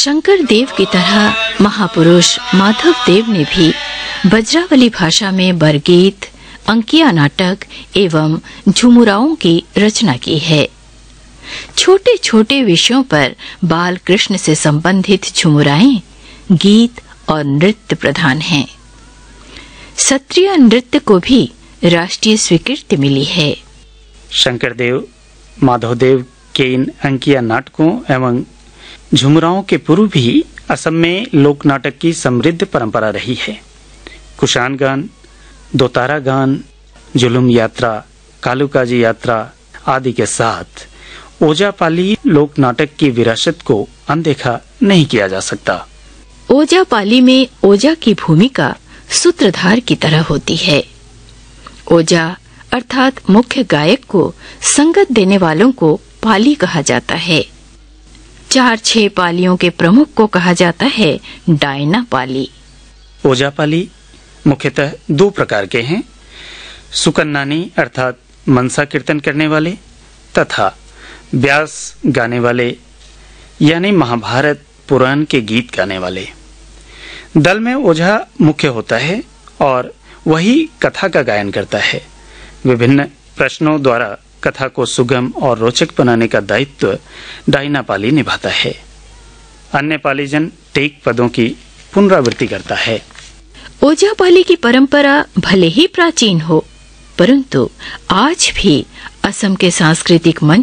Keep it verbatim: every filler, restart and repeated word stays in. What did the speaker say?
शंकर देव की तरह महापुरुष माधव देव ने भी ब्रजावली भाषा में बरगीत, अंकिया नाटक एवं झुमुराओं की रचना की है। छोटे छोटे विषयों पर बाल कृष्ण से संबंधित झुमुराएं, गीत और नृत्य प्रधान हैं। सत्रिय नृत्य को भी राष्ट्रीय स्वीकृति मिली है। शंकरदेव, माधवदेव के इन अंकिया नाटकों एवं झुमराओं के पूर्व भी असम में लोक नाटक की समृद्ध परंपरा रही है। कुशान गान, दोतारा गान, जुलुम यात्रा, कालुकाजी यात्रा आदि के साथ ओजापाली लोक नाटक की विरासत को अनदेखा नहीं किया जा सकता। ओजापाली में ओजा की भूमिका सूत्रधार की तरह होती है। ओजा अर्थात मुख्य गायक को संगत देने वालों को पाली कहा जाता है। चार छह पालियों के प्रमुख को कहा जाता है डायना पाली। ओजापाली मुख्यतः दो प्रकार के हैं, सुकन्नानी अर्थात मनसा कीर्तन करने वाले तथा व्यास गाने वाले यानी महाभारत पुराण के गीत गाने वाले। दल में ओझा मुख्य होता है और वही कथा का गायन करता है। विभिन्न प्रश्नों द्वारा कथा को सुगम और रोचक बनाने का दायित्व डायना पाली निभाता है। अन्य पालीजन टेक पदों की पुनरावृत्ति करता है। ओजापाली की परंपरा भले ही प्राचीन हो, परंतु आज भी असम के सांस्कृतिक मंच